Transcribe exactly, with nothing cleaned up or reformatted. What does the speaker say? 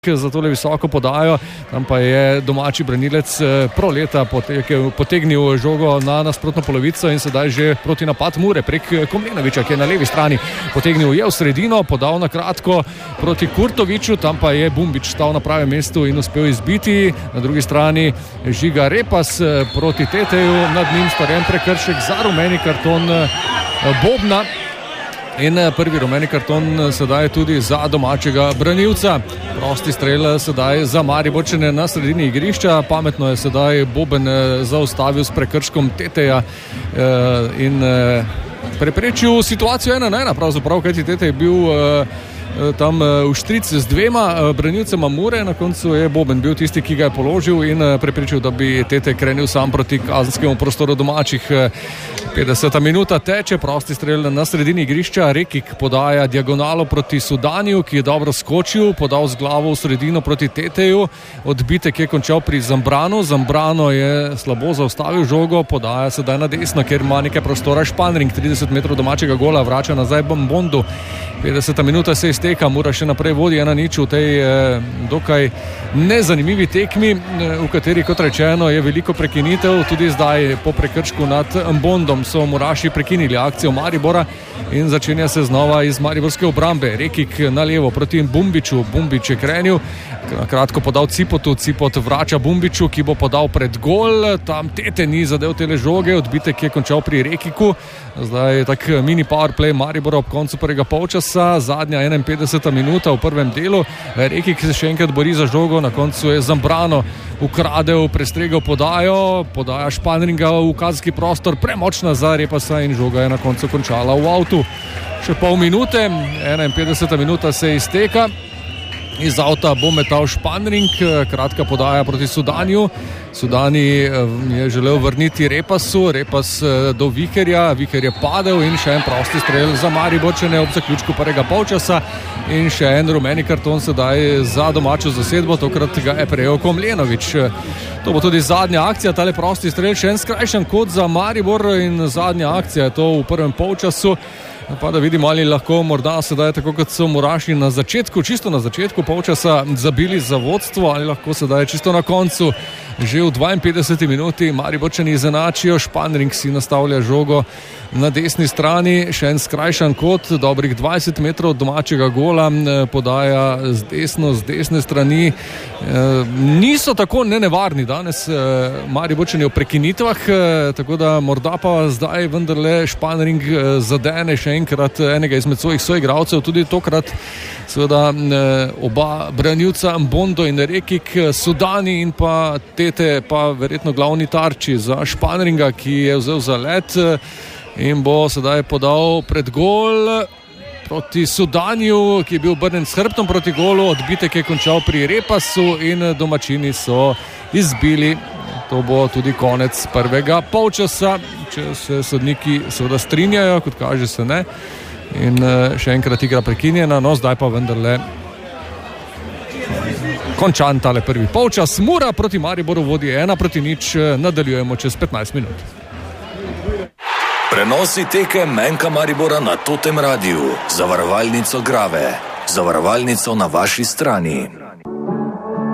za tole visoko podajo, tam pa je domači branilec Proleta potegnil žogo na nasprotno polovico in sedaj že proti napad Mure prek Komlenoviča, ki je na levi strani potegnil je v sredino, podal na kratko proti Kurtoviču, tam pa je Bumbič stal na pravem mestu in uspel izbiti. Na drugi strani Žiga Repas proti Teteju, nad njim storjen prekršek za rumeni karton Bobna. In prvi rumeni karton sedaj tudi za domačega branilca. Prosti strel sedaj za Mariborčane na sredini igrišča. Pametno je sedaj Boben zaustavil s prekrškom Teteja in preprečil situacijo ena na ena. Pravzaprav, kajti Tetej je bil tam v štrici z dvema branilcema Mure, na koncu je Boben bil tisti, ki ga je položil in preprečil, da bi Tetej krenil sam proti kazenskemu prostoru domačih. petdeseta minuta teče, prosti strel na sredini igrišča, Rekik podaja diagonalo proti Sudaniju, ki je dobro skočil, podal z glavo v sredino proti Teteju, odbitek je končal pri Zambranu, Zambrano je slabo zaustavil žogo, podaja sedaj na desno, ker ima nekaj prostora Španring, trideset metrov domačega gola, vrača nazaj Bondu. petdeseta minuta se izteka, Mura še naprej vodi ena nič v tej eh, dokaj nezanimivi tekmi, v kateri, kot rečeno, je veliko prekinitev, tudi zdaj po prekršku nad Bondom so Muraši prekinili akcijo Maribora in začenja se znova iz mariborske obrambe. Rekik na levo proti Bumbiču, Bumbič je krenil, kratko podal Cipotu, Cipot vrača Bumbiču, ki bo podal pred gol, tam Tete ni zadev tele žoge, odbitek je končal pri Rekiku. Zdaj je tak mini powerplay Maribora ob koncu prvega polčasa, zadnja enainpetdeseta minuta v prvem delu. Rekik se še enkrat bori za žogo, na koncu je Zambrano ukradel, prestregel podajo, podaja Španringa v kazenski prostor, premočna za Repasa in žoga je na koncu končala v avtu. Še pol minute, enainpetdeseta minuta se izteka. Iz avta bo metal Španring, kratka podaja proti Sudaniju. Sudani je želel vrniti Repasu, Repas do Vikerja, Viker je padel in še en prosti strel za Mariborčane ob zaključku prvega polčasa in še en rumeni karton sedaj za domačo zasedbo, tokrat ga je prejel Komlenovič. To bo tudi zadnja akcija, tale prosti strel, še en skrajšan kot za Maribor in zadnja akcija je to v prvem polčasu. Pa da vidimo, ali lahko morda sedaj, tako kot so Muraši na začetku, čisto na začetku polčasa zabili za vodstvo, ali lahko sedaj čisto na koncu, že v dvainpetdeseti minuti Mariborčani izenačijo, Španring si nastavlja žogo na desni strani, še en skrajšan kot, dobrih dvajset metrov domačega gola, podaja z desno, z desne strani. Niso tako nenevarni danes Mariborčani v prekinitvah, tako da morda pa zdaj vendarle Španring zadene še enkrat enega izmed svojih soigralcev, tudi tokrat seveda oba branilca Bondo in Rekik, Sudani in pa Tete, pa verjetno glavni tarči za Španringa, ki je vzel zalet in bo sedaj podal pred gol proti Sudaniju, ki je bil obrnjen s hrbtom proti golu, odbitek je končal pri Repasu in domačini so izbili. To bo tudi konec prvega polčasa, če se sodniki seveda strinjajo, kot kaže se ne. In še enkrat igra prekinjena, no zdaj pa vendarle končan tale prvi polčas. Mura proti Mariboru vodi ena proti nič, nadaljujemo čez petnajst minut. Prenosi tekem Enka Maribora na Totem Radiu, zavarovalnico Grave, zavarovalnico na vaši strani.